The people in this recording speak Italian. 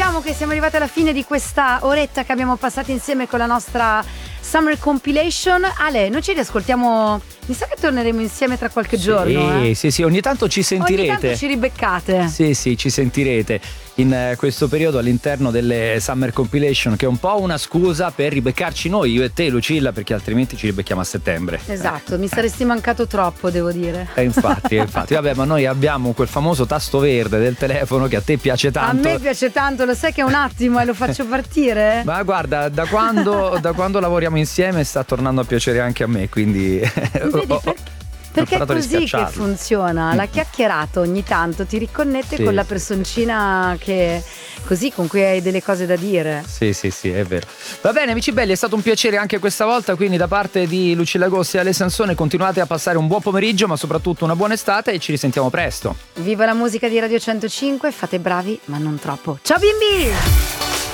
diciamo che siamo arrivati alla fine di questa oretta che abbiamo passato insieme con la nostra Summer Compilation. Ale, noi ci riascoltiamo, mi sa che torneremo insieme tra qualche giorno. Sì, ogni tanto ci sentirete. Ogni tanto ci ribeccate. Sì, ci sentirete in questo periodo all'interno delle Summer Compilation, che è un po' una scusa per ribeccarci noi, io e te Lucilla, perché altrimenti ci ribecchiamo a settembre. Esatto, mi saresti mancato troppo, devo dire. Infatti, vabbè, ma noi abbiamo quel famoso tasto verde del telefono che a te piace tanto. A me piace tanto, lo sai che è un attimo e lo faccio partire? Ma guarda, da quando lavoriamo insieme sta tornando a piacere anche a me, quindi perché è così che funziona. La chiacchierata ogni tanto ti riconnette con la personcina che così, con cui hai delle cose da dire. Sì, è vero. Va bene, amici belli, è stato un piacere anche questa volta, quindi da parte di Lucilla Gossi e Ale Sansone continuate a passare un buon pomeriggio, ma soprattutto una buona estate, e ci risentiamo presto. Viva la musica di Radio 105, fate bravi ma non troppo. Ciao bimbi!